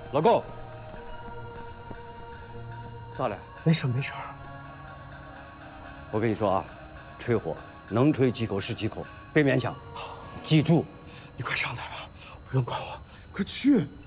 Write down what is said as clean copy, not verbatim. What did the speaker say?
老公，咋了？ 没事没事。 我跟你说啊，吹火能吹几口是几口，别勉强，记住。 你快上台吧，不用管我，快去。